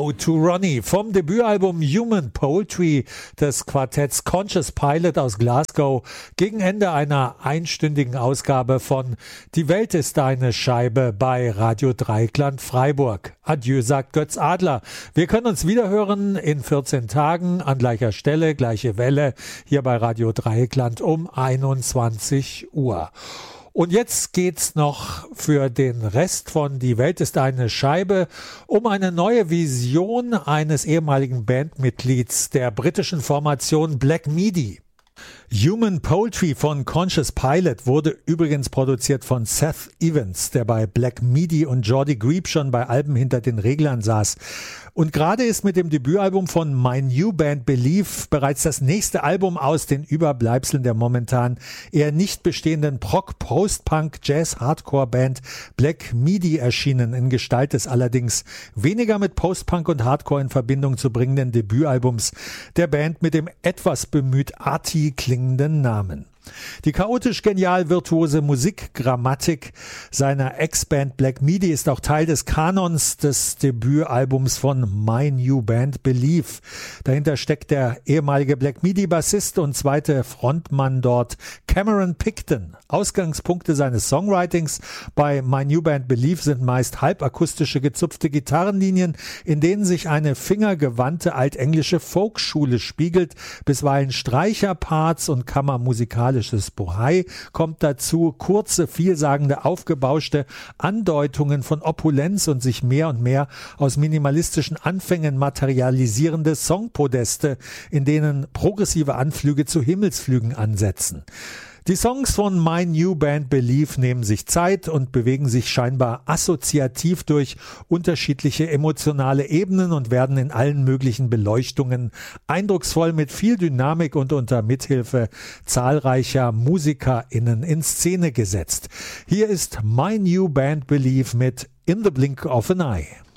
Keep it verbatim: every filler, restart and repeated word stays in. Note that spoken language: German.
Go to Ronnie vom Debütalbum Human Poetry des Quartetts Conscious Pilot aus Glasgow gegen Ende einer einstündigen Ausgabe von Die Welt ist deine Scheibe bei Radio Dreieckland Freiburg. Adieu, sagt Götz Adler. Wir können uns wiederhören in vierzehn Tagen an gleicher Stelle, gleiche Welle, hier bei Radio Dreieckland um einundzwanzig Uhr. Und jetzt geht's noch für den Rest von Die Welt ist eine Scheibe um eine neue Vision eines ehemaligen Bandmitglieds der britischen Formation Black Midi. Human Poetry von Conscious Pilot wurde übrigens produziert von Seth Evans, der bei Black Midi und Jordi Grieb schon bei Alben hinter den Reglern saß. Und gerade ist mit dem Debütalbum von My New Band Believe bereits das nächste Album aus den Überbleibseln der momentan eher nicht bestehenden Prog, Post-Punk, Jazz, Hardcore-Band Black Midi erschienen, in Gestalt des allerdings weniger mit Post-Punk und Hardcore in Verbindung zu bringenden Debütalbums der Band mit dem etwas bemüht arty klingenden Namen. Die chaotisch genial virtuose Musikgrammatik seiner Ex-Band Black Midi ist auch Teil des Kanons des Debütalbums von My New Band Believe. Dahinter steckt der ehemalige Black Midi-Bassist und zweite Frontmann dort, Cameron Picton. Ausgangspunkte seines Songwritings bei My New Band Believe sind meist halbakustische gezupfte Gitarrenlinien, in denen sich eine fingergewandte altenglische Folkschule spiegelt, bisweilen Streicherparts und kammermusikalisches Bohai kommt dazu, kurze, vielsagende, aufgebauschte Andeutungen von Opulenz und sich mehr und mehr aus minimalistischen Anfängen materialisierende Songpodeste, in denen progressive Anflüge zu Himmelsflügen ansetzen. Die Songs von My New Band Believe nehmen sich Zeit und bewegen sich scheinbar assoziativ durch unterschiedliche emotionale Ebenen und werden in allen möglichen Beleuchtungen eindrucksvoll mit viel Dynamik und unter Mithilfe zahlreicher MusikerInnen in Szene gesetzt. Hier ist My New Band Believe mit In the Blink of an Eye.